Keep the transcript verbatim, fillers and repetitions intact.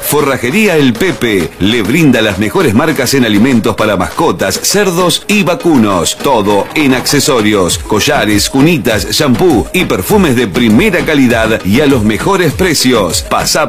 Forrajería El Pepe le brinda las mejores marcas en alimentos para mascotas, cerdos y vacunos. Todo en accesorios, collares, cunitas, shampoo y perfumes de primera calidad y a los mejores precios. Pasá